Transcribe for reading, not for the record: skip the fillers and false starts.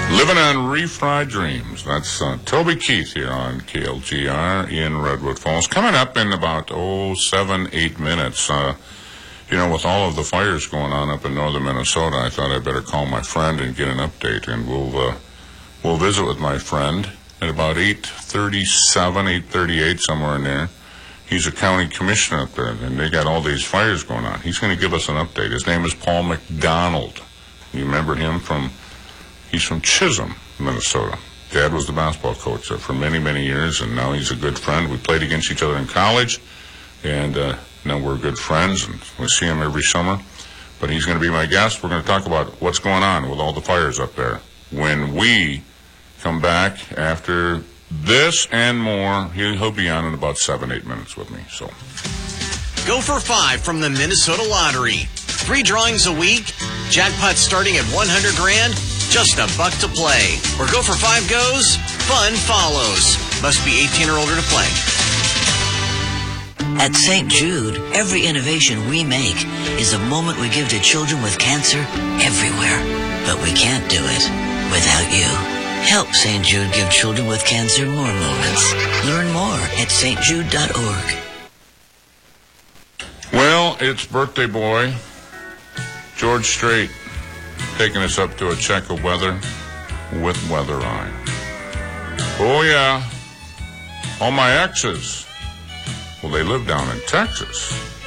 Living on Refried Dreams. That's Toby Keith here on KLGR in Redwood Falls. Coming up in about, 7-8 minutes. With all of the fires going on up in northern Minnesota, I thought I'd better call my friend and get an update. And we'll visit with my friend at about 8:37, 8:38, somewhere in there. He's a county commissioner up there, and they got all these fires going on. He's going to give us an update. His name is Paul McDonald. You remember him he's from Chisholm, Minnesota. Dad was the basketball coach there for many, many years, and now he's a good friend. We played against each other in college, and now we're good friends, and we see him every summer. But he's going to be my guest. We're going to talk about what's going on with all the fires up there. When we come back after this and more, he'll be on in about 7-8 minutes with me. So, Go for 5 from the Minnesota Lottery. 3 drawings a week. Jackpot starting at $100 grand. Just $1 to play. Where Go for 5 goes, fun follows. Must be 18 or older to play. At St. Jude, every innovation we make is a moment we give to children with cancer everywhere. But we can't do it without you. Help St. Jude give children with cancer more moments. Learn more at stjude.org. well, it's birthday boy George Strait taking us up to a check of weather with Weather Eye. Oh, yeah. All my exes, well, they live down in Texas.